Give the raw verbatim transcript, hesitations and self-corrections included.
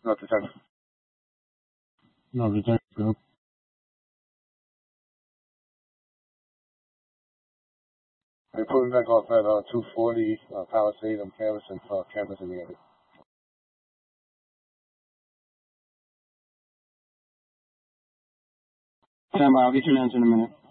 Not detected. No detected. Go. They're pulling back off at uh, two forty uh, Palisade. I'm canvassing for canvassing the area. Stand by. I'll get your answer in a minute.